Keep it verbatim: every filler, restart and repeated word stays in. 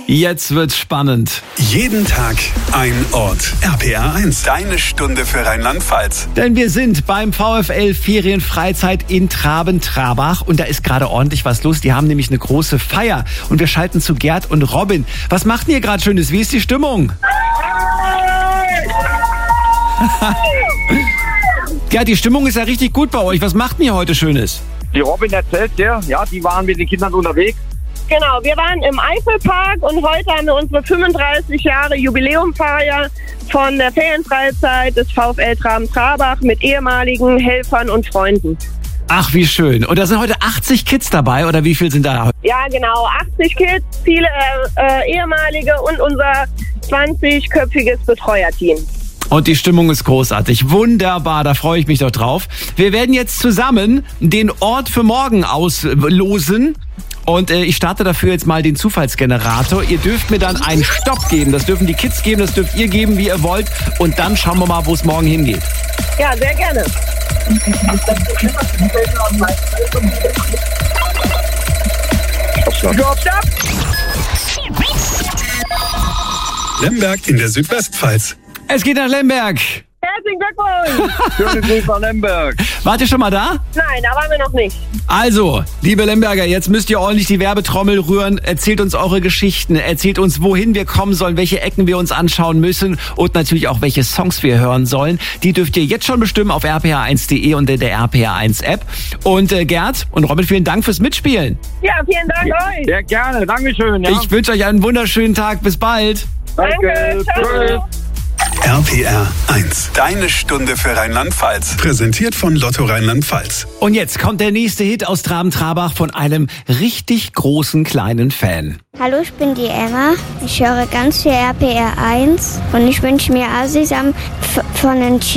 Jetzt wird's spannend. Jeden Tag ein Ort. R P R eins. Deine Stunde für Rheinland-Pfalz. Denn wir sind beim VfL Ferienfreizeit in Traben-Trabach und da ist gerade ordentlich was los. Die haben nämlich eine große Feier und wir schalten zu Gerd und Robin. Was macht ihr gerade Schönes? Wie ist die Stimmung? Gerd, die Stimmung ist ja richtig gut bei euch. Was macht ihr heute Schönes? Die Robin erzählt dir, ja, die waren mit den Kindern unterwegs. Genau, wir waren im Eifelpark und heute haben wir unsere fünfunddreißig Jahre Jubiläumfeier von der Ferienfreizeit des VfL Traben-Trabach mit ehemaligen Helfern und Freunden. Ach, wie schön. Und da sind heute achtzig Kids dabei, oder wie viel sind da? Ja, genau, achtzig Kids, viele äh, ehemalige und unser zwanzigköpfiges Betreuerteam. Und die Stimmung ist großartig. Wunderbar, da freue ich mich doch drauf. Wir werden jetzt zusammen den Ort für morgen auslosen. Und äh, ich starte dafür jetzt mal den Zufallsgenerator. Ihr dürft mir dann einen Stopp geben. Das dürfen die Kids geben, das dürft ihr geben, wie ihr wollt. Und dann schauen wir mal, wo es morgen hingeht. Ja, sehr gerne. Stopp, stopp! Lemberg in der Südwestpfalz. Es geht nach Lemberg. Herzlichen Glückwunsch! Schöne Grüße nach Lemberg. Wart ihr schon mal da? Nein, da waren wir noch nicht. Also, liebe Lemberger, jetzt müsst ihr ordentlich die Werbetrommel rühren. Erzählt uns eure Geschichten. Erzählt uns, wohin wir kommen sollen, welche Ecken wir uns anschauen müssen und natürlich auch, welche Songs wir hören sollen. Die dürft ihr jetzt schon bestimmen auf r p r eins punkt d e und in der R P R eins App. Und äh, Gerd und Robin, vielen Dank fürs Mitspielen. Ja, vielen Dank euch. Sehr gerne, Dankeschön. Ja. Ich wünsche euch einen wunderschönen Tag. Bis bald. Danke, ciao. Tschüss. R P R eins. Deine Stunde für Rheinland-Pfalz. Präsentiert von Lotto Rheinland-Pfalz. Und jetzt kommt der nächste Hit aus Traben-Trabach von einem richtig großen kleinen Fan. Hallo, ich bin die Emma. Ich höre ganz viel R P R eins und ich wünsche mir Asisam von den